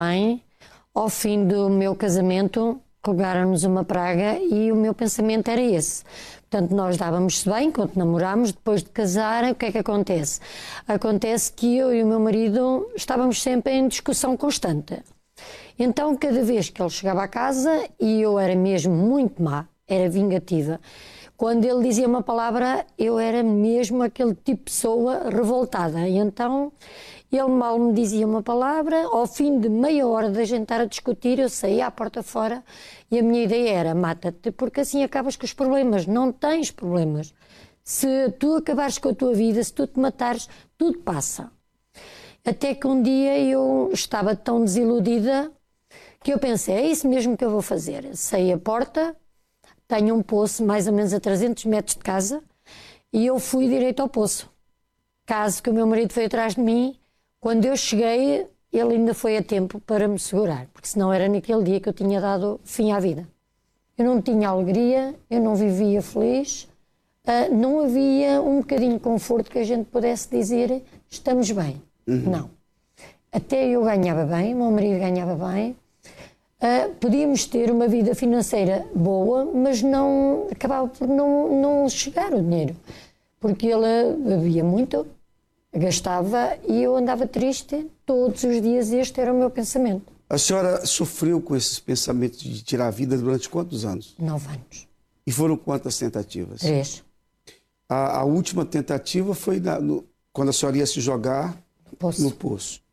Bem, ao fim do meu casamento, colocaram-nos uma praga e o meu pensamento era esse. Portanto, nós dávamos-se bem enquanto namorámos, depois de casar, o que é que acontece? Acontece que eu e o meu marido estávamos sempre em discussão constante. Então, cada vez que ele chegava a casa, e eu era mesmo muito má, era vingativa, quando ele dizia uma palavra, eu era mesmo aquele tipo de pessoa revoltada. E então, ele mal me dizia uma palavra, ao fim de meia hora de a gente estar a discutir, eu saía à porta fora e a minha ideia era, mata-te, porque assim acabas com os problemas, não tens problemas. Se tu acabares com a tua vida, se tu te matares, tudo passa. Até que um dia eu estava tão desiludida que eu pensei, é isso mesmo que eu vou fazer. Saí à porta, tenho um poço mais ou menos a 300 metros de casa e eu fui direito ao poço. Caso que o meu marido foi atrás de mim, quando eu cheguei, ele ainda foi a tempo para me segurar, porque senão era naquele dia que eu tinha dado fim à vida. Eu não tinha alegria, eu não vivia feliz, não havia um bocadinho de conforto que a gente pudesse dizer estamos bem. Não. Até eu ganhava bem, o meu marido ganhava bem, podíamos ter uma vida financeira boa, mas não acabava por não chegar o dinheiro, porque ele bebia muito, gastava e eu andava triste todos os dias. Este era o meu pensamento. A senhora sofreu com esses pensamentos de tirar a vida durante quantos anos? 9 anos. E foram quantas tentativas? 3. A última tentativa foi quando a senhora ia se jogar no poço.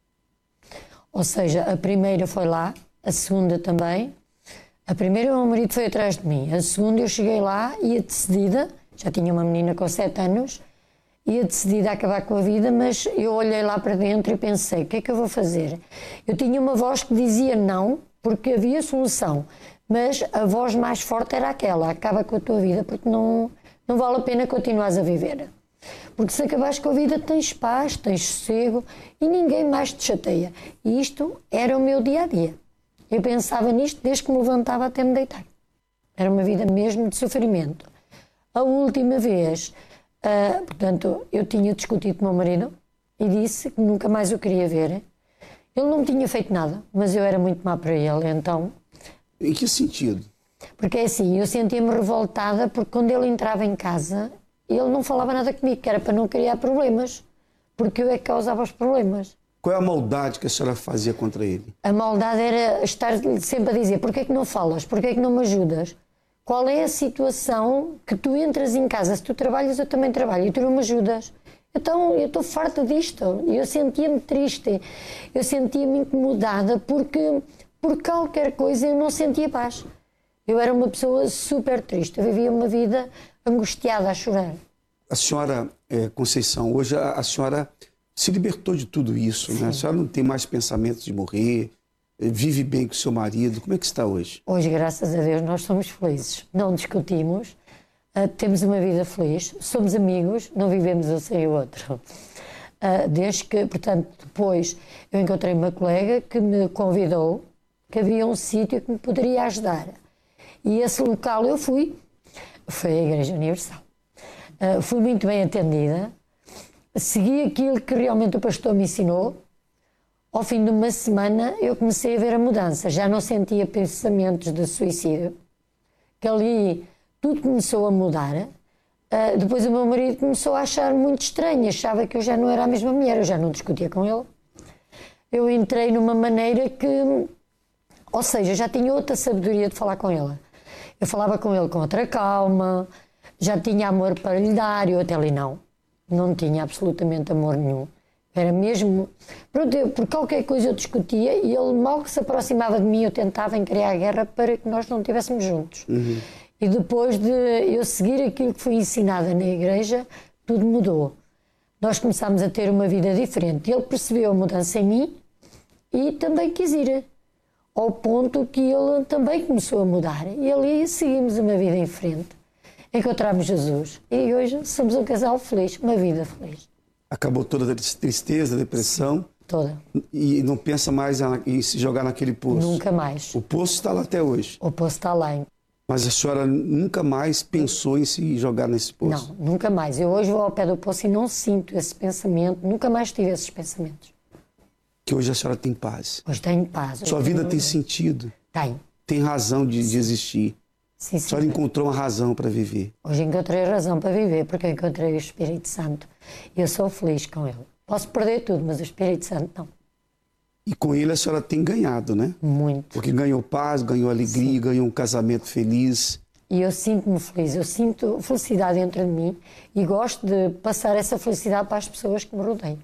Ou seja, a primeira foi lá, a segunda também. A primeira, o meu marido foi atrás de mim. A segunda, eu cheguei lá, ia decidida, já tinha uma menina com 7 anos, ia decidida a acabar com a vida, mas eu olhei lá para dentro e pensei, o que é que eu vou fazer? Eu tinha uma voz que dizia não, porque havia solução, mas a voz mais forte era aquela, acaba com a tua vida, porque não vale a pena continuares a viver. Porque se acabares com a vida tens paz, tens sossego e ninguém mais te chateia. E isto era o meu dia-a-dia. Eu pensava nisto desde que me levantava até me deitar. Era uma vida mesmo de sofrimento. A última vez, portanto, eu tinha discutido com o meu marido e disse que nunca mais o queria ver. Ele não me tinha feito nada, mas eu era muito má para ele, então... Em que sentido? Porque é assim, eu sentia-me revoltada porque quando ele entrava em casa, ele não falava nada comigo, que era para não criar problemas, porque eu é que causava os problemas. Qual é a maldade que a senhora fazia contra ele? A maldade era estar sempre a dizer, porquê é que não falas, porquê é que não me ajudas? Qual é a situação que tu entras em casa, se tu trabalhas eu também trabalho e tu não me ajudas? Então eu estou farta disto, eu sentia-me triste, eu sentia-me incomodada porque por qualquer coisa eu não sentia paz. Eu era uma pessoa super triste, eu vivia uma vida angustiada, a chorar. A senhora, Conceição, hoje a senhora se libertou de tudo isso, né? A senhora não tem mais pensamentos de morrer, vive bem com o seu marido. Como é que está hoje? Hoje, graças a Deus, nós somos felizes. Não discutimos, temos uma vida feliz, somos amigos, não vivemos um sem o outro. Desde que, portanto, depois eu encontrei uma colega que me convidou, que havia um sítio que me poderia ajudar. E esse local eu fui. Foi a Igreja Universal. Fui muito bem atendida, segui aquilo que realmente o pastor me ensinou. Ao fim de uma semana eu comecei a ver a mudança, já não sentia pensamentos de suicídio, que ali tudo começou a mudar. Depois o meu marido começou a achar muito estranho, achava que eu já não era a mesma mulher, eu já não discutia com ele. Eu entrei numa maneira que, ou seja, já tinha outra sabedoria de falar com ele. Eu falava com ele com outra calma, já tinha amor para lhe dar, eu até ali não tinha absolutamente amor nenhum. Era mesmo, pronto, por qualquer coisa eu discutia e ele mal que se aproximava de mim eu tentava criar a guerra para que nós não estivéssemos juntos. E depois de eu seguir aquilo que foi ensinada na igreja, tudo mudou. Nós começámos a ter uma vida diferente. Ele percebeu a mudança em mim e também quis ir. Ao ponto que ele também começou a mudar. E ali seguimos uma vida em frente. Encontramos Jesus. E hoje somos um casal feliz, uma vida feliz. Acabou toda a tristeza, a depressão? Sim, toda. E não pensa mais em se jogar naquele poço? Nunca mais. O poço está lá até hoje? O poço está lá. Mas a senhora nunca mais pensou em se jogar nesse poço? Não, nunca mais. Eu hoje vou ao pé do poço e não sinto esse pensamento. Nunca mais tive esses pensamentos. Que hoje a senhora tem paz. Hoje tenho paz. Sua vida tem sentido. Tem razão de existir. Sim, A senhora encontrou uma razão para viver. Hoje encontrei a razão para viver, porque eu encontrei o Espírito Santo. E eu sou feliz com ele. Posso perder tudo, mas o Espírito Santo não. E com ele a senhora tem ganhado, né? Muito. Porque ganhou paz, ganhou alegria, sim, ganhou um casamento feliz. E eu sinto-me feliz, eu sinto felicidade dentro de mim e gosto de passar essa felicidade para as pessoas que me rodeiam.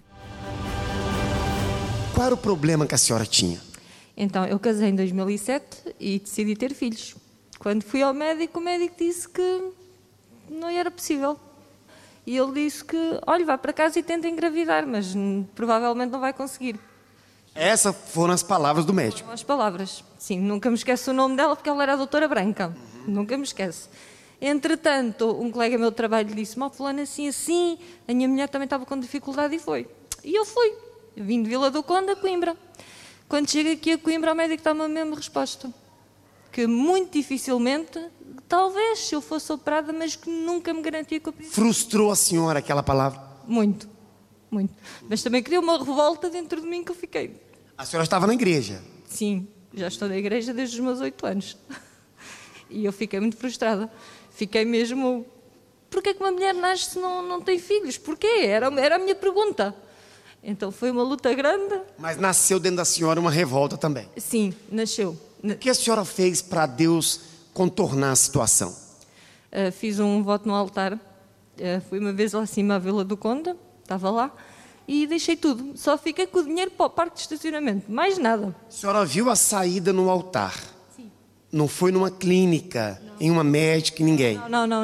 Qual era o problema que a senhora tinha? Então, eu casei em 2007 e decidi ter filhos. Quando fui ao médico, o médico disse que não era possível. E ele disse que, olha, vá para casa e tenta engravidar, mas provavelmente não vai conseguir. Essas foram as palavras do médico? As palavras, sim. Nunca me esqueço o nome dela porque ela era a doutora Branca. Nunca me esqueço. Entretanto, um colega meu de trabalho disse, fulano assim, assim, a minha mulher também estava com dificuldade e foi. E eu fui. Eu vim de Vila do Conde a Coimbra. Quando chego aqui a Coimbra, o médico dá-me a mesma resposta. Que muito dificilmente, talvez se eu fosse operada, mas que nunca me garantia que eu podia. Frustrou a senhora aquela palavra? Muito, muito. Mas também criou uma revolta dentro de mim que eu fiquei. A senhora estava na igreja? Sim, já estou na igreja desde os meus 8 anos. E eu fiquei muito frustrada. Fiquei mesmo... Porquê é que uma mulher nasce se não tem filhos? Porquê? Era a minha pergunta. Então foi uma luta grande. Mas nasceu dentro da senhora uma revolta também? Sim, nasceu. O que a senhora fez para Deus contornar a situação? Fiz um voto no altar. Fui uma vez lá acima à Vila do Conde, estava lá, e deixei tudo. Só fiquei com o dinheiro para o parque de estacionamento, mais nada. A senhora viu a saída no altar? Sim. Não foi numa clínica, não, em uma médica, em ninguém?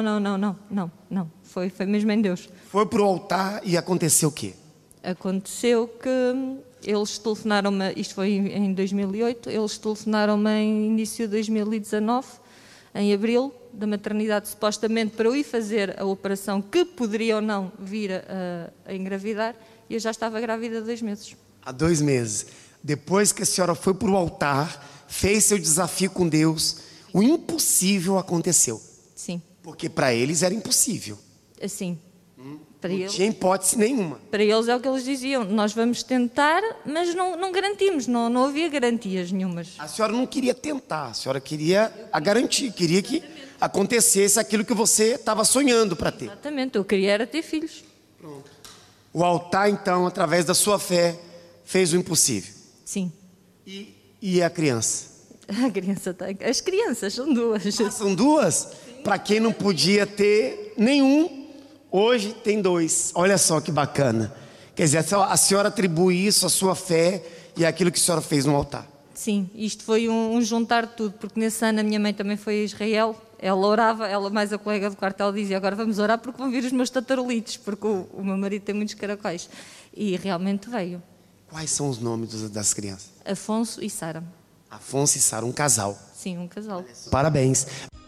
Não. Foi mesmo em Deus. Foi para o altar e aconteceu o quê? Aconteceu que eles telefonaram-me, isto foi em 2008, eles telefonaram-me em início de 2019, em abril, da maternidade, supostamente para eu ir fazer a operação que poderia ou não vir a engravidar, e eu já estava grávida há 2 meses. Há 2 meses. Depois que a senhora foi para o altar, fez seu desafio com Deus, o impossível aconteceu. Sim. Porque para eles era impossível. Assim. Não tinha hipótese nenhuma. Para eles é o que eles diziam, nós vamos tentar, mas não garantimos, não havia garantias nenhumas. A senhora não queria tentar, a senhora queria a garantia, queria que acontecesse aquilo que você estava sonhando para ter. Exatamente, eu queria era ter filhos. Pronto. O altar, então, através da sua fé, fez o impossível. Sim. E a criança? A criança tem. As crianças são 2. São 2? Para quem não podia ter nenhum, hoje tem 2. Olha só que bacana. Quer dizer, a senhora atribui isso à sua fé e àquilo que a senhora fez no altar. Sim, isto foi um juntar de tudo, porque nesse ano a minha mãe também foi a Israel. Ela orava, ela mais a colega do quartel dizia, agora vamos orar porque vão vir os meus tatarulitos, porque o meu marido tem muitos caracóis. E realmente veio. Quais são os nomes das crianças? Afonso e Sara. Afonso e Sara, um casal. Sim, um casal. Parabéns.